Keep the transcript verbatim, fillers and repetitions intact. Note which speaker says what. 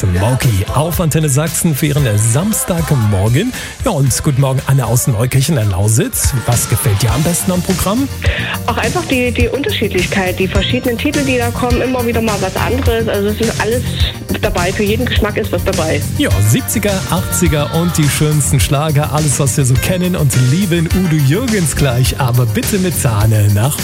Speaker 1: Smokey auf Antenne Sachsen für Ihren Samstagmorgen. Ja, und guten Morgen, Anne aus Neukirchen in Lausitz. Was gefällt dir am besten am Programm?
Speaker 2: Auch einfach die, die Unterschiedlichkeit, die verschiedenen Titel, die da kommen, immer wieder mal was anderes. Also es ist alles dabei, für jeden Geschmack ist was dabei.
Speaker 1: Ja, siebziger, achtziger und die schönsten Schlager, alles was wir so kennen und lieben. Udo Jürgens gleich, aber bitte mit Sahne nach